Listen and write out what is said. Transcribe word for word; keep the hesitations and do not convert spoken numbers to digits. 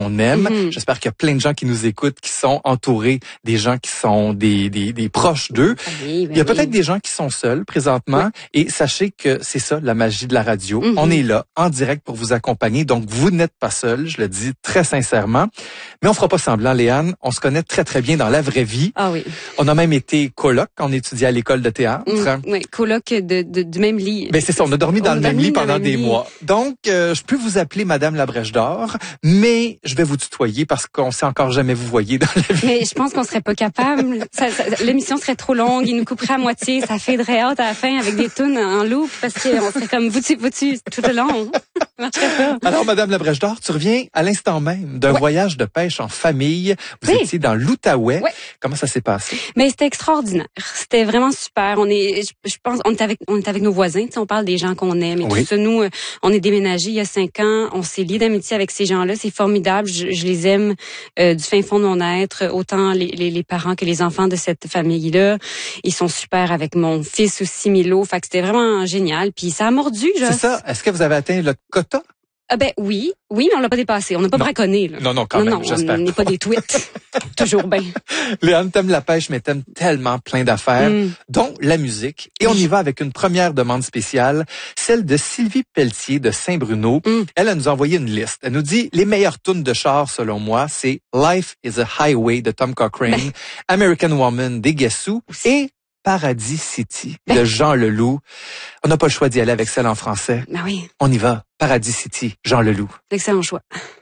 on aime. Mm-hmm. J'espère qu'il y a plein de gens qui nous écoutent, qui sont entourés des gens qui sont des, des, des proches d'eux. Oui, ben Il y a peut-être oui. des gens qui sont seuls présentement. Oui. Et sachez que c'est ça, la magie de la radio. Mm-hmm. On est là, en direct pour vous accompagner. Donc, vous n'êtes pas seul, je le dis très sincèrement. Mais on fera pas semblant, Léane. On se connaît très, très bien dans la vraie vie. Ah oui. On a même été coloc quand on étudiait à l'école de théâtre. Mm, oui, coloc de, de, du même lit. Ben c'est ça, on a dormi dans on le même lit pendant des lit. mois. Donc, euh, je peux vous appeler Madame la Brèche d'Or, mais je vais vous tutoyer parce qu'on s'est encore jamais vous voyé dans la vie. Mais je pense qu'on serait pas capable. Ça, ça, l'émission serait trop longue, il nous couperait à moitié, ça faderait out à la fin avec des tunes en loop parce qu'on serait comme vous-tu, vous-tu tout le long. Alors, Madame la Brèche d'Or, tu reviens à l'instant même d'un ouais. voyage de pêche en famille. Vous oui. étiez dans l'Outaouais. Ouais. Comment ça s'est passé? Mais c'était extraordinaire. C'était vraiment super. On est, je, je pense, on est avec, on est avec nos voisins. Tu sais, on parle des gens qu'on aime et oui. tout ça. Nous, on est déménagés il y a cinq ans. On s'est liés d'amitié avec ces gens-là. C'est formidable. Je, je les aime euh, du fin fond de mon être. Autant les, les, les parents que les enfants de cette famille-là. Ils sont super avec mon fils aussi, Milo. Fait que c'était vraiment génial. Puis ça a mordu. C'est ça. Est-ce que vous avez atteint le quota? Ah ben oui, oui, mais on l'a pas dépassé. On n'a pas non. braconné. Là. Non, non, quand non, même, non, j'espère. On n'est pas des tweets. Toujours bien. Léane, t'aimes la pêche, mais t'aimes tellement plein d'affaires, mm. dont la musique. Et on y va avec une première demande spéciale, celle de Sylvie Pelletier de Saint-Bruno. Mm. Elle, elle nous a envoyé une liste. Elle nous dit, les meilleures tunes de char, selon moi, c'est Life is a Highway de Tom Cochrane, ben. American Woman des Guessous et Paradis City ben. de Jean Leloup. On n'a pas le choix d'y aller avec celle en français. Ben oui. On y va. Paradis City, Jean Leloup. Excellent choix.